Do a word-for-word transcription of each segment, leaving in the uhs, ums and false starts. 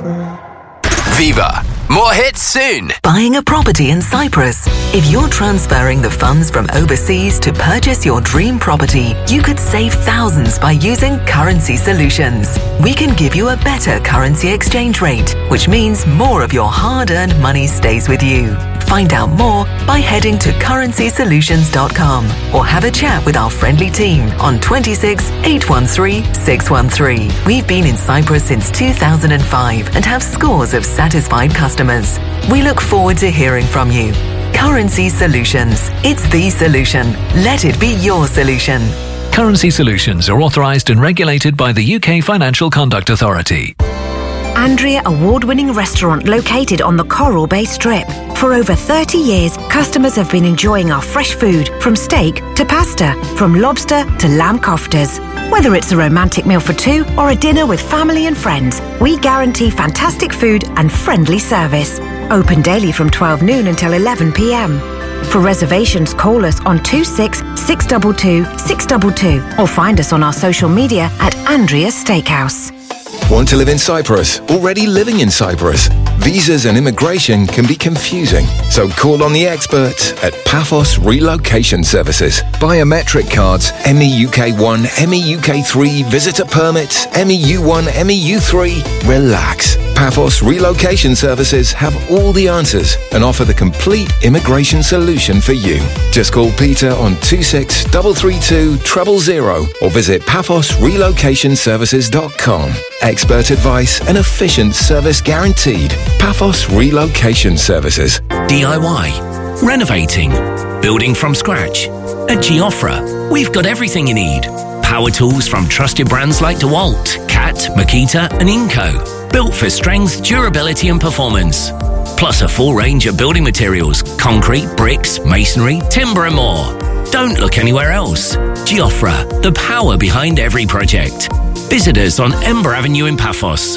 Viva. More hits soon. Buying a property in Cyprus. If you're transferring the funds from overseas to purchase your dream property, you could save thousands by using Currency Solutions. We can give you a better currency exchange rate, which means more of your hard-earned money stays with you. Find out more by heading to currency solutions dot com or have a chat with our friendly team on twenty-six, eight one three, six one three. We've been in Cyprus since two thousand five and have scores of satisfied customers. We look forward to hearing from you. Currency Solutions. It's the solution. Let it be your solution. Currency Solutions are authorised and regulated by the U K Financial Conduct Authority. Andrea award-winning restaurant located on the Coral Bay Strip. For over thirty years, customers have been enjoying our fresh food, from steak to pasta, from lobster to lamb koftas. Whether it's a romantic meal for two or a dinner with family and friends, we guarantee fantastic food and friendly service. Open daily from twelve noon until eleven p m. For reservations, call us on two six, six two two, six two two or find us on our social media at Andrea's Steakhouse. Want to live in Cyprus? Already living in Cyprus? Visas and immigration can be confusing, so call on the experts at Paphos Relocation Services. Biometric cards, M E U K one, M E U K three, visitor permits, M E U one, M E U three. Relax. Paphos Relocation Services have all the answers and offer the complete immigration solution for you. Just call Peter on two six three three two, zero zero zero or visit paphos relocation services dot com. Expert advice and efficient service guaranteed. Paphos Relocation Services. D I Y, renovating, building from scratch. At Geoffra, we've got everything you need. Power tools from trusted brands like DeWalt, Cat, Makita and Inco. Built for strength, durability and performance. Plus a full range of building materials, concrete, bricks, masonry, timber and more. Don't look anywhere else. Geoffra, the power behind every project. Visit us on Ember Avenue in Paphos.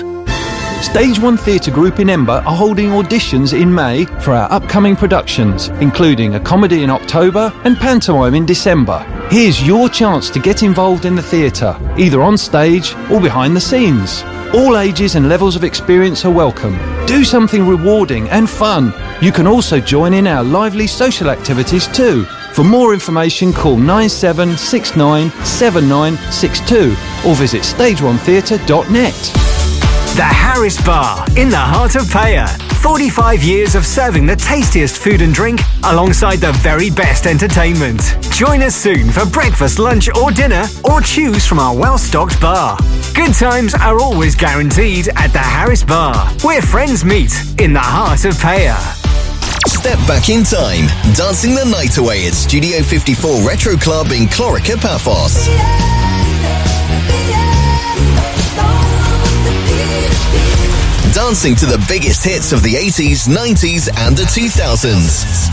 Stage one Theatre Group in Ember are holding auditions in May for our upcoming productions, including a comedy in October and pantomime in December. Here's your chance to get involved in the theatre, either on stage or behind the scenes. All ages and levels of experience are welcome. Do something rewarding and fun. You can also join in our lively social activities too. For more information, call nine seven six nine seven nine six two or visit stage one theatre dot net. The Harris Bar, in the heart of Paya. forty-five years of serving the tastiest food and drink alongside the very best entertainment. Join us soon for breakfast, lunch or dinner, or choose from our well-stocked bar. Good times are always guaranteed at the Harris Bar, where friends meet in the heart of Paya. Step back in time, dancing the night away at Studio fifty-four Retro Club in Clorica, Paphos. Dancing to the biggest hits of the eighties, nineties and the two thousands.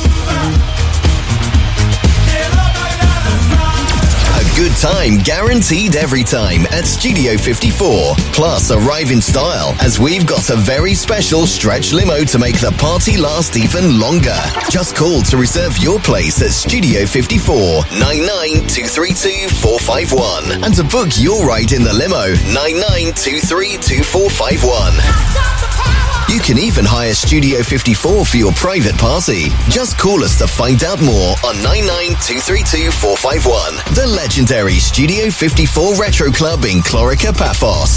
A good time guaranteed every time at Studio fifty-four. Plus, arrive in style as we've got a very special stretch limo to make the party last even longer. Just call to reserve your place at Studio fifty-four, nine nine two three two four five one. And to book your ride in the limo, nine nine two three two four five one. You can even hire Studio fifty-four for your private party. Just call us to find out more on nine nine two three two four five one. The legendary Studio fifty-four Retro Club in Clorica, Paphos.